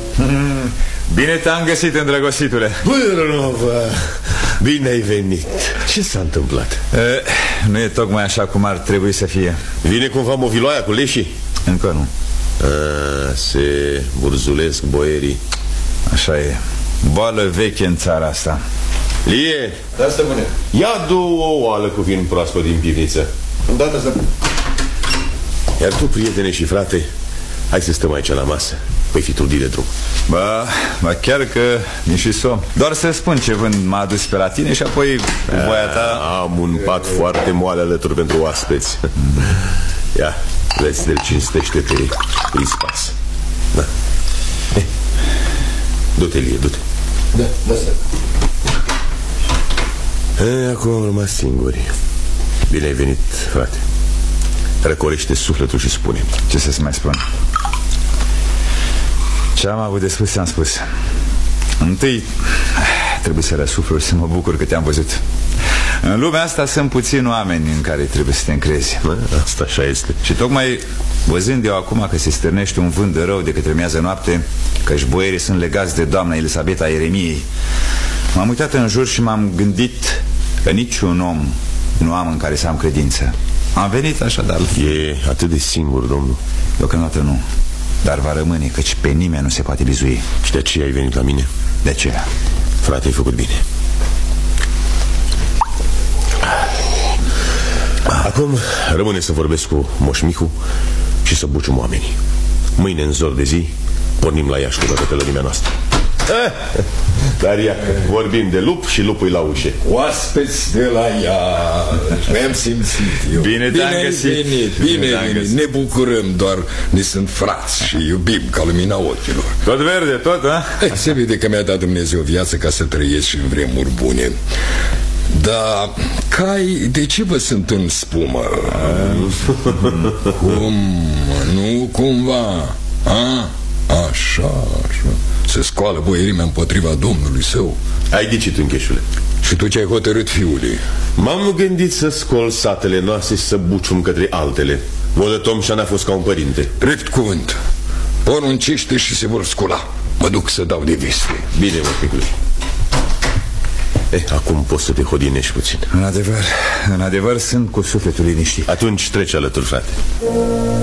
Bine te-am găsit, îndrăgostitule. Bârnova, bine ai venit. Ce s-a întâmplat? Nu e tocmai așa cum ar trebui să fie. Vine cumva moviloaia cu leșii? Încă nu. Se burzulesc boierii. Așa e. Boală veche în țara asta. Lie, da, stăpâne. ia două o oală cu vin proaspăt din pivniță. Îndată, stăpâne. Iar tu, prietene și frate, hai să stăm aici la masă. Păi fi trudit de drum. Ba, chiar că mi-e și somn. Doar să spun ce vânt m-a adus pe la tine și apoi cu voia ta... Am un pat foarte moale alături pentru oaspeți. Ia, vezi, te cinstește pe ispas. Da. Du-te, Lie, du-te. Da, da, Acum am rămas singuri. Bine ai venit, frate. Răcorește sufletul și spune-mi. Ce să-ți mai spun? Ce am avut de spus, ți-am spus. Întâi trebuie să răsuflu și să mă bucur că te-am văzut. În lumea asta sunt puțini oameni în care trebuie să te încrezi. Asta așa este. Și tocmai văzând eu acum că se stârnește un vânt de rău de către miază noapte, că-și boierii sunt legați de doamna Elisabeta Ieremiei, m-am uitat în jur și m-am gândit că niciun om nu am în care să am credință. Am venit așadar. E atât de singur, domnul? Deocamdată nu. Dar va rămâne, căci pe nimeni nu se poate bizui. Și de aceea ai venit la mine? De aceea. Frate, ai făcut bine. Acum rămâne să vorbesc cu Moș Mihu și să bucium oamenii. Mâine, în zor de zi, pornim la Iași cu toată tălărimea noastră. Dar iacă, vorbim de lup și lupul la ușe. Oaspeți de la Iași. Mi-am simțit eu. Bine te-am găsit. Bine venit. Ne bucurăm, doar ne sunt frați și iubim ca lumina ochilor. Tot verde, tot, a? Se vede că mi-a dat Dumnezeu viață ca să trăiesc și în vremuri bune. Dar cai, de ce vă sunt în spumă? Cum? Nu cumva? Așa. Se scoală boierimea împotriva Domnului său. Ai ghicit, încheșule. Și tu ce ai hotărât, fiule? M-am gândit să scol satele noastre și să bucium către altele. Vodă Tomșa n-a fost ca un părinte. Drept cuvânt. Poruncește și se vor scula. Mă duc să dau de veste. Bine, mă, picule. Acum poți să te hodinești puțin. În adevăr sunt cu sufletul liniștit. Atunci trece alături, frate.